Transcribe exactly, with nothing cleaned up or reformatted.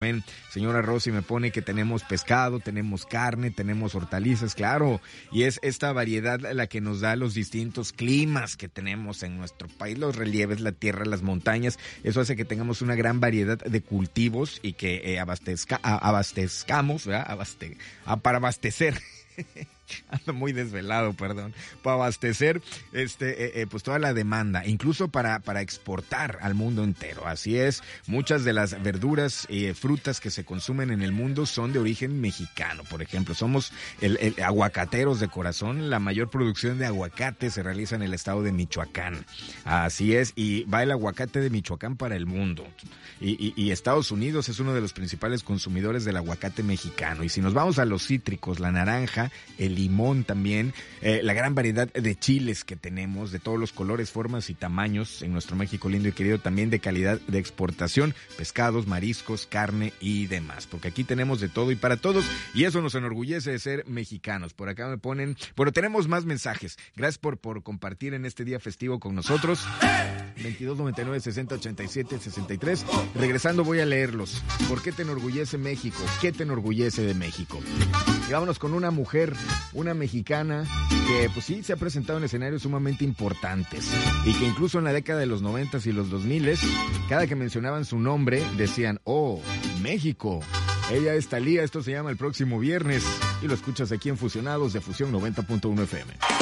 Señora Rosy me pone que tenemos pescado, tenemos carne, tenemos hortalizas, claro, y es esta variedad la que nos da los distintos climas que tenemos en nuestro país, los relieves, la tierra, las montañas. Eso hace que tengamos una gran variedad de cultivos y que eh, abastezca, a, abastezcamos, ¿verdad? Abaste, a, para abastecer. Ando muy desvelado, perdón, para abastecer este, eh, eh, pues toda la demanda, incluso para, para exportar al mundo entero. Así es, muchas de las verduras y eh, frutas que se consumen en el mundo son de origen mexicano. Por ejemplo, somos el, el aguacateros de corazón. La mayor producción de aguacate se realiza en el estado de Michoacán. Así es, y va el aguacate de Michoacán para el mundo. Y, y, y Estados Unidos es uno de los principales consumidores del aguacate mexicano. Y si nos vamos a los cítricos, la naranja, el limón también, eh, la gran variedad de chiles que tenemos, de todos los colores, formas y tamaños en nuestro México lindo y querido, también de calidad de exportación, pescados, mariscos, carne y demás, porque aquí tenemos de todo y para todos, y eso nos enorgullece de ser mexicanos. Por acá me ponen, bueno, tenemos más mensajes. Gracias por, por compartir en este día festivo con nosotros. veintidós noventa y nueve sesenta ochenta y siete sesenta y tres. Regresando voy a leerlos. ¿Por qué te enorgullece México? ¿Qué te enorgullece de México? Y vámonos con una mujer, una mexicana que pues sí se ha presentado en escenarios sumamente importantes y que incluso en la década de los noventas y los dos miles, cada que mencionaban su nombre decían, oh, México. Ella es Thalía, esto se llama El Próximo Viernes y lo escuchas aquí en Fusionados de Fusión noventa punto uno F M.